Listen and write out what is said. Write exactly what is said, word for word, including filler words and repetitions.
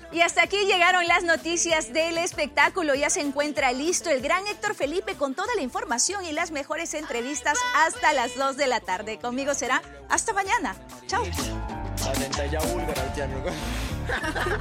Y hasta aquí llegaron las noticias del espectáculo. Ya se encuentra listo el gran Héctor Felipe con toda la información y las mejores entrevistas hasta las dos de la tarde. Conmigo será hasta mañana. Chao.